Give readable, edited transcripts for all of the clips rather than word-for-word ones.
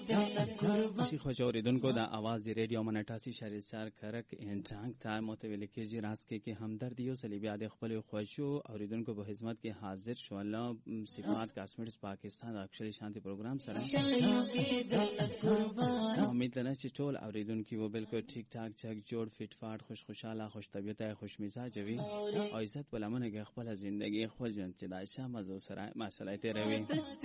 شي خوش اوریدونکو د आवाज دی ریډیو منټاسی شریسار کرک انټانګ ته متویل کیږي راس کې همدرد یو صلیبیا د خپل خوشو اوریدونکو په خدمت کې حاضر شو. الله صفات کاسمیټس پاکستان اکشلی شانتی پروګرام سره امید لرم چې ټول اوریدونکو وو بالکل ټیک ټاک چک جوړ فټ فاټ خوشاله خوش طبيعت خوش مزاج وي او عزت ولمنه کې خپل ژوندۍ خپل ژوند چې د شامه زو سره ماشاءالله ته روي.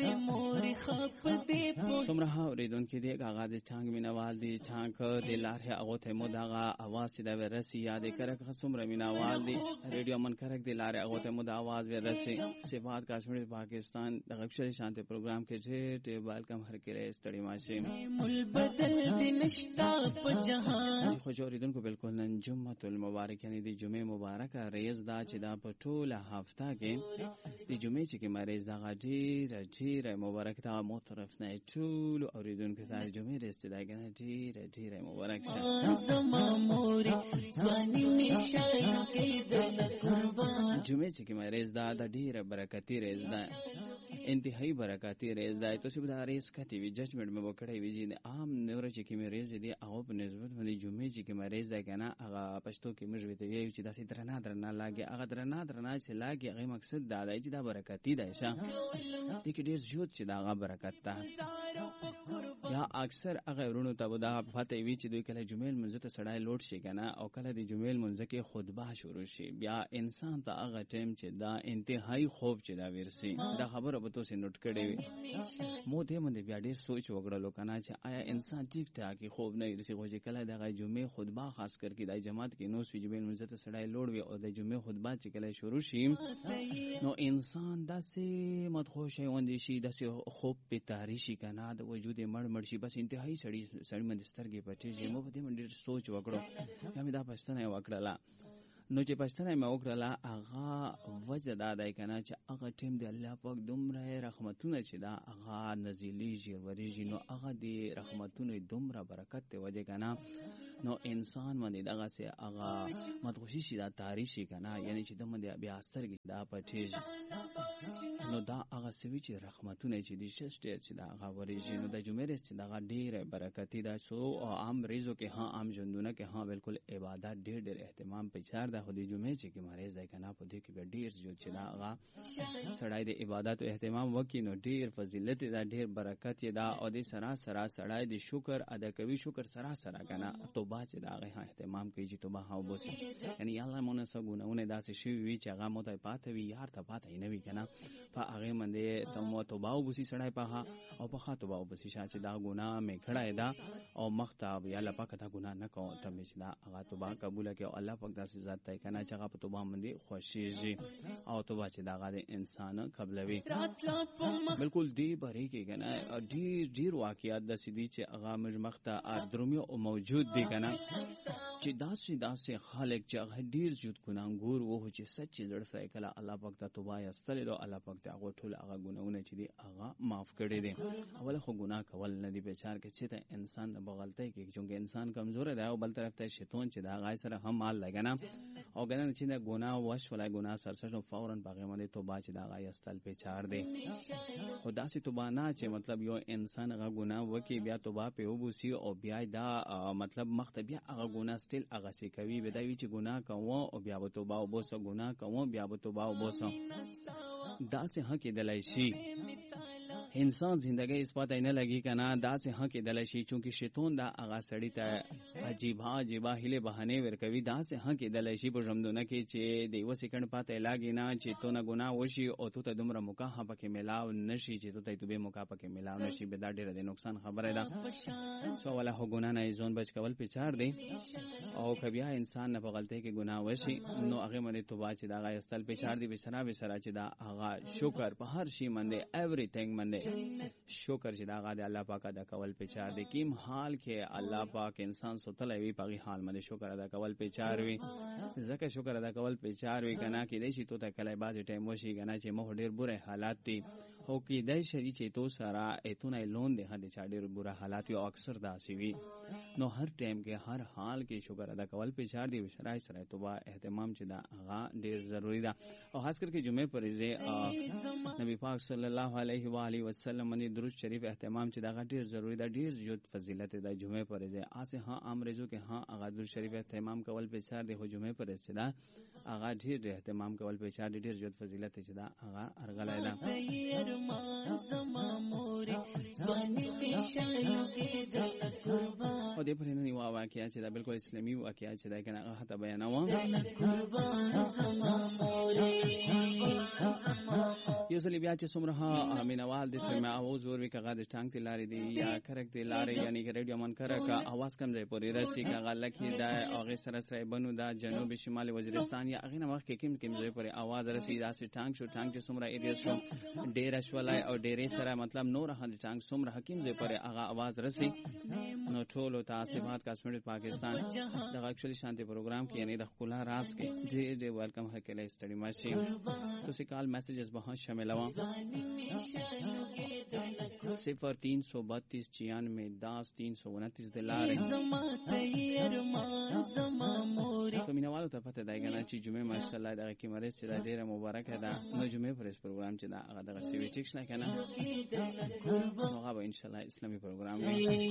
سمره اوریدونکو دی هغه د ټانګ مینوال دی ټانګ د لارې هغه ته مو دغه आवाज د ورسي یاد کرک سمره مینوال دی ریډیو من کرک د لارې هغه ته مو د आवाज ورسي صفات کاشمیر پاکستان د غبشل شانته پروګرام کې چې ویلکم هر کله استړی ماشه مل بدل دي نشتا په جهان خو اوریدونکو بالکل نن جمعه المبارک یعنی د جمعه مبارکه ریز دا چې دا په ټوله هفته کې د جمعه چې کې مریض دا ډیر مبارک ته مو طرف نه ټول اوریدونکو ته جمعه رسیدګنه ډیر مبارک شه زما مور ځواني نشای کې د قربان جمعه چې کې مریض دا ډیر برکتی ریز ده انتهایی برکاتی ریز ده تو سی بدا ریز کتی وی ججمنٹ میں وکړی وی جی عام نور چې کې مریض دی او په نسبت باندې جمعه چې کې مریض ده کنه هغه پښتو کې موږ ویته وی چې داسې درنا لاګي هغه درنا چې لاګي هغه مقصد دا دی چې دا برکاتی ده شه دې کې ډیر زیات چې دا هغه برکت ده یا اکثر هغه ورونو ته دا فاته وی چې دوی کله جمعه منځ ته سړای لوټ شي کنه او کله د جمعه منځ کې خطبه شروع شي بیا انسان ته هغه ټیم چې دا انتهایی خوب چې دا ورسي دا خبره به تاسو نوٹ کړئ مو دې باندې بیا ډیر سوچ وکړلو کنه چې آیا انسان ټیک ټاک خوب نه ورسي خو چې کله د جمعه خطبه خاص کر کې د جماعت کې نو سوي جمعه منځ ته سړای لوټ وي او د جمعه خطبه چې کله شروع شي نو انسان داسې مدهوش وي شي داسې خوب په تاریشي کنه د وجود مړ شي بس انتهایی سړی باندې سترګې پټې مو په دې باندې سوچ وکړو مې دا پښتنه وکړه نو چې پښتنه مې وکړه هغه وجه دا دی کنه چې هغه ټیم دی الله پاک دومره رحمتونه چې دا هغه نزیلی ژوریږي نو هغه دی رحمتونه دومره برکت ته وجه کنه نو انسان باندې دغه سه هغه مدغوشي شي دا تاریخي کنه یعنی چې دمه بیا سترګې دا پټې نو دا هغه سوي چې رحمتونه چې د شته چې دا هغه ورېږي نو د جمعې چې دا ډېر برکتی دا سو او عام ریزو کې ها عام ژوندونه کې ها بالکل عبادت ډېر اهتمام پېچار د خو د جمعې چې کې مریض دی کنه په دې کې ډېر جو چې دا هغه سړی د عبادت او اهتمام وکړي نو ډېر فضیلت دا ډېر برکت دا او د سرا سړی د شکر ادا کوي شکر سرا کنه توبه چې دا هغه اهتمام کوي چې توبه ها وبوسي یعنی الله مونږ سره ګناونه داسې شي وی چې هغه مو ته پاتې وي یار ته پاتې نه وي کنه په هغه باندې تمو توبه وبوسي سړی په او په خاطر توبه وبوسي چې دا ګناه مې کړای دا او مختاب یا الله پاک دا ګناه نه کوم ته مې دا هغه توبه قبول کړي او الله پاک داسې ذات ته کنه چې هغه په توبه باندې خوشيږي او توبه چې دا غاړي انسان قبلوي بالکل دی بری کې کنه ډیر واقعیات د سیدی چې هغه مخته ادرمي او موجود دي کنه چې داسې خالق چې هغه ډیر جوړ ګناګور وو چې سچ زړه سره کله الله پاک ته توبه یستل او الله پاک ته هغه ټول هغه ګناونه چې دي هغه معاف کړي دي اول خو ګناه کول نه دي بیچار کې چې ته انسان د بغلطۍ کې چې انسان کمزور دی او بل طرف ته شیطان چې دا غای سره هم مال لګنه او ګنه چې دا ګناه وش ولای ګناه سرسره فورا باغې باندې توبه چې دا غای استل بیچار دی خدا سي توبه نه چې مطلب یو انسان هغه ګناه وکي بیا توبه په وبوسي او بیا دا مطلب مخته بیا هغه ګناه ستل هغه سي کوي بدایي چې ګناه کوو او بیا به توبه وبوسو ګناه کوو بیا به توبه وبوسو دا سه حق دلای شي انسان زندگی اثبات نه لګي کنه دا سه حق دلای شي چونکی شیطان دا هغه سړی ته عجیب هله بهانه ورکوي دا سه حق دلای شي په ژوندونه کې چې د یو سکند پاتې لاګي نه چې تو نه ګناه وشي او تو ته دومره مکافاه پکې ملاو نشي چې تو ته به مکافاه پکې ملاو نشي به دا ډیره د نقصان خبره ده سو ولا هو ګناه نه ځون بچ کول پچار دی او کبیا انسان نه په غلطۍ کې ګناه وشي نو هغه باندې توبه چې دا غي استل پچار دی به سره چې دا هغه شکر په هر شي باندې ایوریثینګ باندې شکر چې دا غاده الله پاک ادا کول پچار دی کیم حال کې الله پاک انسان سوتلې وی په حال باندې شکر ادا کول پچار وی زکه شکر ادا کول پچار وی کنه کې دې شي تو ته کله باز ټیم وشي کنه چې مو ډیر بره حالات دي خو کېدای شي چې تو سره ایتونه لون دی هدي چا ډېر بوره حالات یو اکثر داسې وي نو هر ټایم کې هر حال کې شکر ادا کول په چار دی شرای سره توبه اهتمام چې دا هغه ډېر ضروری ده او خاص کر کې جمعه پر ورځې نبی پاک صلی الله علیه و آله وسلم باندې درود شریف اهتمام چې دا ډېر ضروری ده ډېر زیات فضیلت ده جمعه پر ورځ اسه ها امرزو کې ها هغه درود شریف اهتمام کول په چار دی جمعه پر ورځ دا هغه ډېر اهتمام کول په چار ډېر زیات فضیلت چې دا هغه ارغلای ده او دې په نن یو واقعیا چې دا بالکل اسلامي واقعیا چې دا کنه هغه ته بیانوم یو ځل بیا چې څومره مینوال دي چې ما اوز ور وی کغه د ټانګ ته لارې دی یا کرک دی لارې یعنی ریډیو من کرک اواز کم ځای پورې راسي کغه لکه دا هغه سره سره بنو دا جنوب شمال وزیرستان یا هغه نوخ کې کم ځای پورې اواز راسي دا سي ټانګ شو ټانګ چې څومره ایریا شو ډېر شولای او ډېرې سره مطلب نور هغه ټانګ څومره حکیم ځای پورې هغه اواز راسي نو ټول تاسفات کاسمیټ پاکستان دا اکچولی شانتي پروګرام کې یعنی د خلا راز کې جی ویلکم هر کله استډی ماشي تو سی کال میسجز به شامل و 0332 دلار تو مینوالو ته پته دی کنه چې جمعه ماشاءالله دا کې مری سره ډیره مبارک ده نو جمعه پر پروګرام چې دا هغه د سی وی ټیکس نه کنه هغه به ان شاء الله اسلامي پروګرام